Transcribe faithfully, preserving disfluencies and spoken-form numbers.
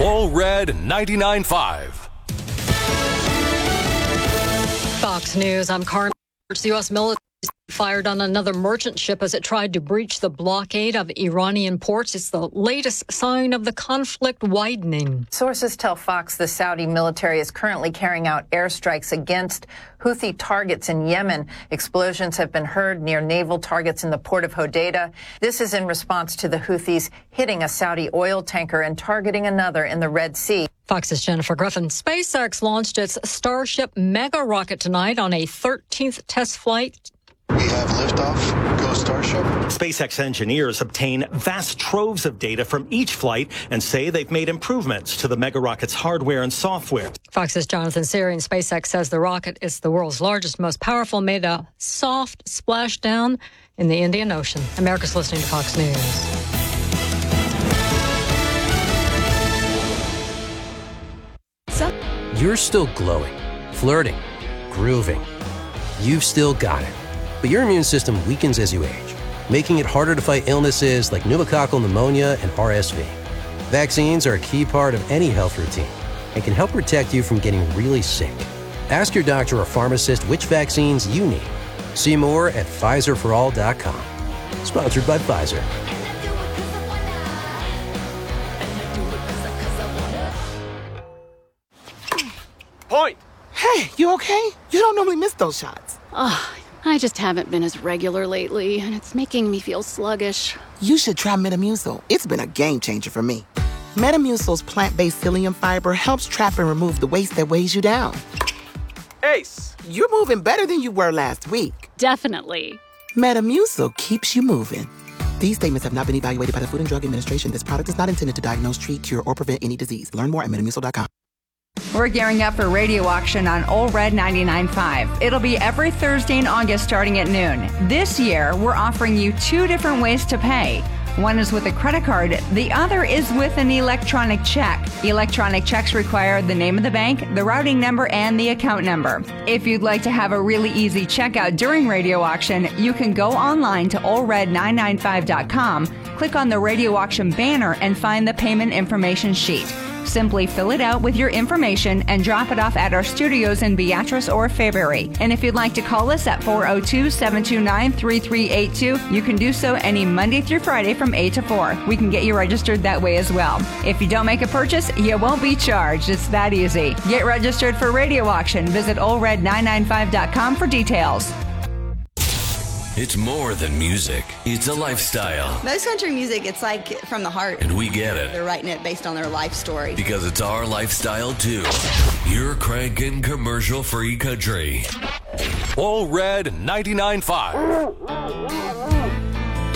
All Red ninety-nine point five. Fox News, I'm Carmen. The U S military fired on another merchant ship as it tried to breach the blockade of Iranian ports. It's the latest sign of the conflict widening. Sources tell Fox the Saudi military is currently carrying out airstrikes against Houthi targets in Yemen. Explosions have been heard near naval targets in the port of Hodeidah. This is in response to the Houthis hitting a Saudi oil tanker and targeting another in the Red Sea. Fox's Jennifer Griffin. SpaceX launched its Starship mega rocket tonight on a thirteenth test flight. We have liftoff. Go Starship. SpaceX engineers obtain vast troves of data from each flight and say they've made improvements to the mega rocket's hardware and software. Fox's Jonathan Siri. SpaceX says the rocket is the world's largest, most powerful, made a soft splashdown in the Indian Ocean. America's listening to Fox News. You're still glowing, flirting, grooving. You've still got it. But your immune system weakens as you age, making it harder to fight illnesses like pneumococcal pneumonia and R S V. Vaccines are a key part of any health routine and can help protect you from getting really sick. Ask your doctor or pharmacist which vaccines you need. See more at Pfizer for all dot com. Sponsored by Pfizer. Point! Hey, you okay? You don't normally miss those shots. Ugh, I just haven't been as regular lately, and it's making me feel sluggish. You should try Metamucil. It's been a game changer for me. Metamucil's plant-based psyllium fiber helps trap and remove the waste that weighs you down. Ace! You're moving better than you were last week. Definitely. Metamucil keeps you moving. These statements have not been evaluated by the Food and Drug Administration. This product is not intended to diagnose, treat, cure, or prevent any disease. Learn more at metamucil dot com. We're gearing up for Radio Auction on All Red ninety-nine point five. It'll be every Thursday in August starting at noon. This year, we're offering you two different ways to pay. One is with a credit card. The other is with an electronic check. Electronic checks require the name of the bank, the routing number, and the account number. If you'd like to have a really easy checkout during Radio Auction, you can go online to all red nine nine five dot com, click on the Radio Auction banner, and find the payment information sheet. Simply fill it out with your information and drop it off at our studios in Beatrice or Fairbury. And if you'd like to call us at four oh two, seven two nine, three three eight two, you can do so any Monday through Friday from eight to four. We can get you registered that way as well. If you don't make a purchase, you won't be charged. It's that easy. Get registered for Radio Auction. Visit all red nine nine five dot com for details. It's more than music. It's a lifestyle. Most country music, it's like from the heart. And we get it. They're writing it based on their life story. Because it's our lifestyle, too. You're cranking commercial-free country. All Red ninety-nine point five.